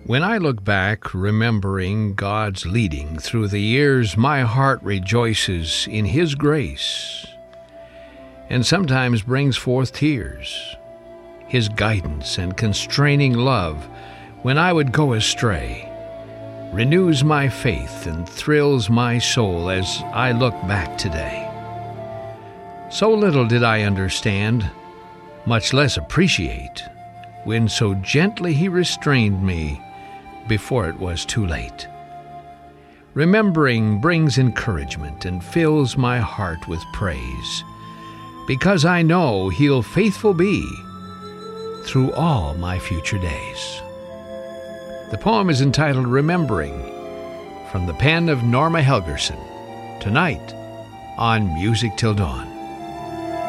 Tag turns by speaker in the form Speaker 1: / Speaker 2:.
Speaker 1: When I look back, remembering God's leading through the years, my heart rejoices in His grace, and sometimes brings forth tears. His guidance and constraining love, when I would go astray, renews my faith and thrills my soul as I look back today. So little did I understand, much less appreciate, when so gently He restrained me before it was too late. Remembering brings encouragement and fills my heart with praise, because I know He'll faithful be through all my future days. The poem is entitled Remembering, from the pen of Norma Helgerson, tonight on Music Till Dawn.